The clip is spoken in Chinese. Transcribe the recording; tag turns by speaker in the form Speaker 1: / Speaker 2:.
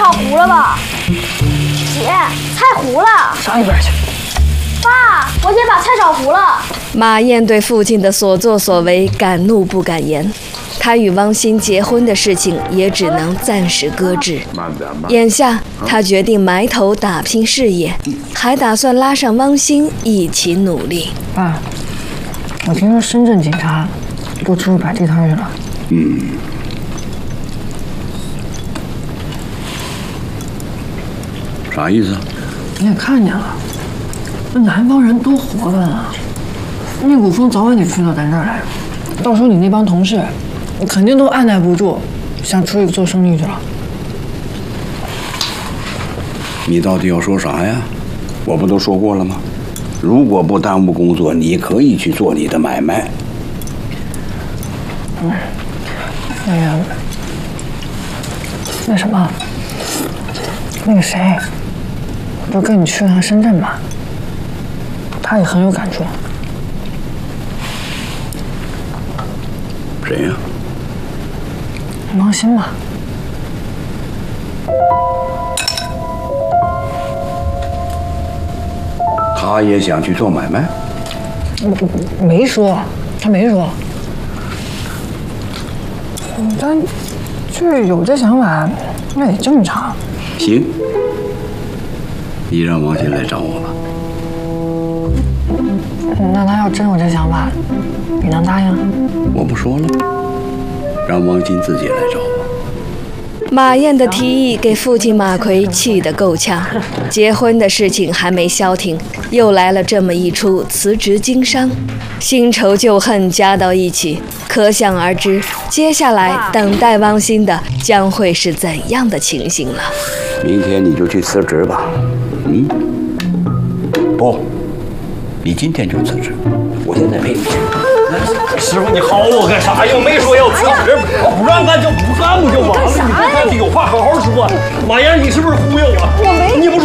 Speaker 1: 炒糊了吧？姐，菜糊了。
Speaker 2: 上一边去。
Speaker 1: 爸，我姐把菜炒糊了。
Speaker 3: 马燕对父亲的所作所为敢怒不敢言，他与汪欣结婚的事情也只能暂时搁置。眼下，他决定埋头打拼事业，还打算拉上汪欣一起努力。
Speaker 2: 爸，我听说深圳警察都出去摆地摊去了。
Speaker 4: 啥意思？
Speaker 2: 你也看见了，那南方人多活泛啊！那股风早晚得吹到咱这儿来，到时候你那帮同事，你肯定都按耐不住，想出去做生意去了。
Speaker 4: 你到底要说啥呀？我不都说过了吗？如果不耽误工作，你可以去做你的买卖。
Speaker 2: 那什么，那个谁，不跟你去趟深圳吧？他也很有感触。
Speaker 4: 谁呀？
Speaker 2: 汪欣嘛。
Speaker 4: 他也想去做买卖？
Speaker 2: 没说，他没说。但就是有这想法，那也正常。
Speaker 4: 行，你让王鑫来找我吧。
Speaker 2: 那他要真有这想法，你能答应？
Speaker 4: 我不说了，让王鑫自己来找我。
Speaker 3: 马燕的提议给父亲马奎气得够呛，结婚的事情还没消停，又来了这么一出辞职经商，新仇旧恨加到一起，可想而知，接下来等待汪欣的将会是怎样的情形了。
Speaker 4: 明天你就去辞职吧。不，你今天就辞职，我现在陪你去。
Speaker 5: 师傅，你薅我干啥？又没说要辞职，不让干就不干不就完了？你这还得有话好好说。马燕，你是不是忽悠我？
Speaker 1: 我没，
Speaker 5: 你不是。